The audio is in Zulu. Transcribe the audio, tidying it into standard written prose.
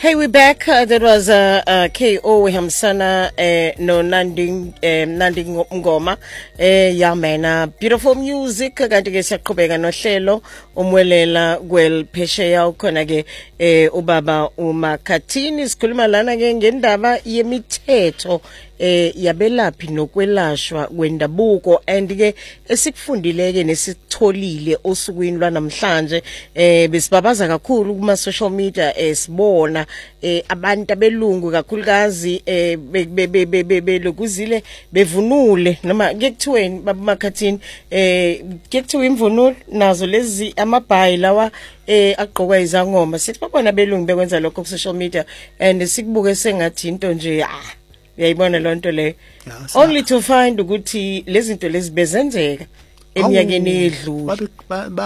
Hey, we're back. That was KO Hamsana no Nandi Ngoma. Yeah man, beautiful music. Kanti ke siyaqhubeka nohlelo umwelela kweliphesheya ukhona ke ubaba uMakhathini sikhuluma lana ke ngendaba yemithetho yabelaphi nokwelashwa kwendabuko and ke esikufundileke nesitholile osukwini lwanamhlanje besibabaza kakhulu kuma social media sibona abantu abelungu kakhulukazi belokuzile bevunule noma kekuthiweni baba Makhathini kekuthiwa imvunulo nazo lezi amabhayi lawa aqokwa izangoma sithi babona belungu bekwenza lokho ku social media and sikubuke sengathi into nje uyayibona lonto le only to find ukuthi lezi zinto lezi bezenzeka eminyakeni edlule